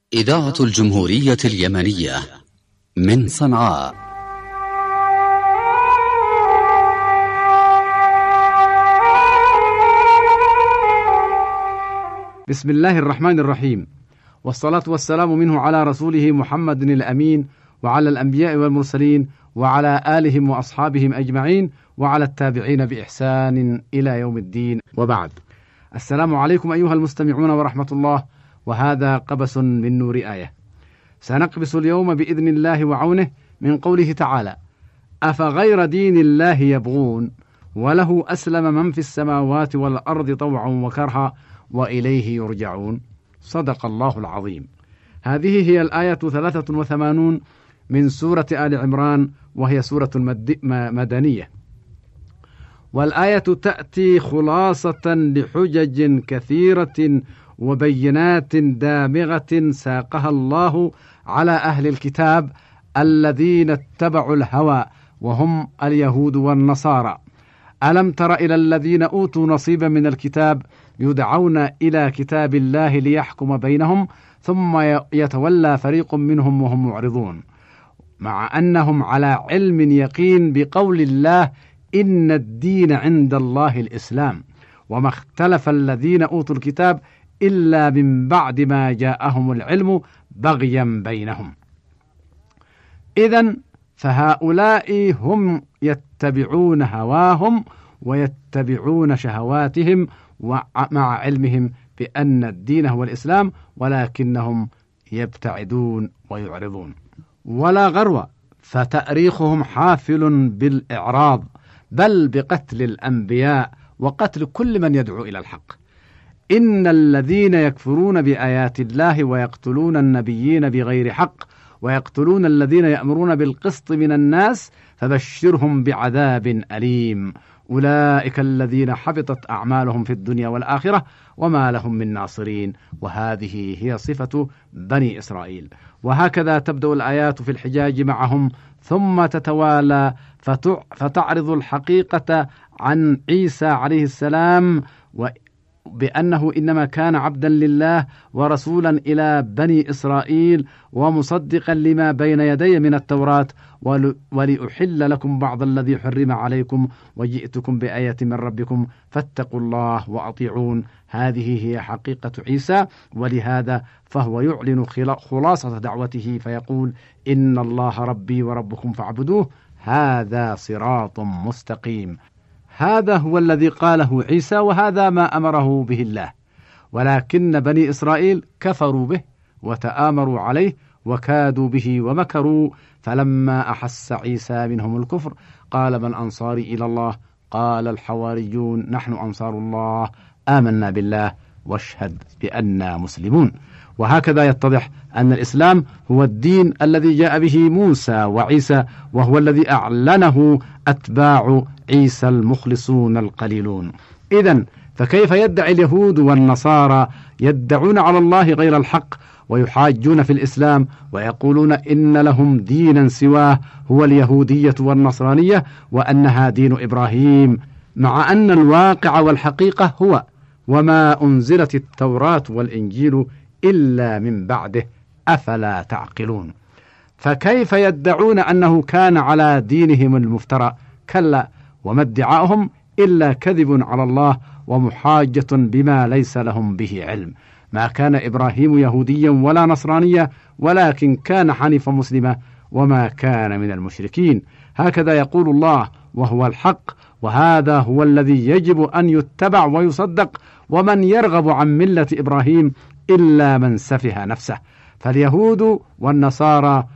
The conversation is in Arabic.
إذاعة الجمهورية اليمنية من صنعاء. بسم الله الرحمن الرحيم، والصلاة والسلام منه على رسوله محمد الأمين، وعلى الأنبياء والمرسلين، وعلى آلهم وأصحابهم أجمعين، وعلى التابعين بإحسان إلى يوم الدين، وبعد. السلام عليكم أيها المستمعون ورحمة الله، وهذا قبس من نور آية. سنقبس اليوم بإذن الله وعونه من قوله تعالى: أفغير دين الله يبغون وله أسلم من في السماوات والأرض طوعا وكرها وإليه يرجعون. صدق الله العظيم. هذه هي الآية 83 من سورة آل عمران، وهي سورة مدنية، والآية تأتي خلاصة لحجج كثيرة وبينات دامغة ساقها الله على أهل الكتاب الذين اتبعوا الهوى، وهم اليهود والنصارى. ألم تر إلى الذين أوتوا نصيبا من الكتاب يدعون إلى كتاب الله ليحكم بينهم ثم يتولى فريق منهم وهم معرضون، مع أنهم على علم يقين بقول الله: إن الدين عند الله الإسلام، وما اختلف الذين أوتوا الكتاب إلا من بعد ما جاءهم العلم بغيا بينهم. إذن فهؤلاء هم يتبعون هواهم ويتبعون شهواتهم مع علمهم بأن الدين هو الإسلام، ولكنهم يبتعدون ويعرضون. ولا غرو، فتأريخهم حافل بالإعراض، بل بقتل الأنبياء وقتل كل من يدعو إلى الحق. إن الذين يكفرون بآيات الله ويقتلون النبيين بغير حق ويقتلون الذين يأمرون بالقسط من الناس فبشرهم بعذاب أليم. أولئك الذين حبطت أعمالهم في الدنيا والآخرة وما لهم من ناصرين. وهذه هي صفة بني إسرائيل. وهكذا تبدأ الآيات في الحجاج معهم، ثم تتوالى فتعرض الحقيقة عن عيسى عليه السلام، بأنه إنما كان عبدا لله ورسولا إلى بني إسرائيل ومصدقا لما بين يدي من التوراة، ولأحل لكم بعض الذي حرم عليكم وجئتكم بآية من ربكم فاتقوا الله وأطيعون. هذه هي حقيقة عيسى، ولهذا فهو يعلن خلاصة دعوته فيقول: إن الله ربي وربكم فاعبدوه، هذا صراط مستقيم. هذا هو الذي قاله عيسى، وهذا ما أمره به الله، ولكن بني إسرائيل كفروا به وتآمروا عليه وكادوا به ومكروا. فلما أحس عيسى منهم الكفر قال: من أنصاري إلى الله؟ قال الحواريون: نحن أنصار الله، آمنا بالله واشهد بأننا مسلمون. وهكذا يتضح أن الإسلام هو الدين الذي جاء به موسى وعيسى، وهو الذي أعلنه أتباع عيسى المخلصون القليلون. إذن فكيف يدعي اليهود والنصارى يدعون على الله غير الحق ويحاجون في الإسلام ويقولون إن لهم دينا سواه هو اليهودية والنصرانية وأنها دين إبراهيم، مع أن الواقع والحقيقة هو وما أنزلت التوراة والإنجيل إلا من بعده، أفلا تعقلون؟ فكيف يدعون أنه كان على دينهم المفترى؟ كلا، وما ادعاؤهم إلا كذب على الله ومحاجة بما ليس لهم به علم. ما كان إبراهيم يهوديا ولا نصرانيا، ولكن كان حنيفا مسلما وما كان من المشركين. هكذا يقول الله وهو الحق، وهذا هو الذي يجب أن يتبع ويصدق. ومن يرغب عن ملة إبراهيم إلا من سفه نفسه. فاليهود والنصارى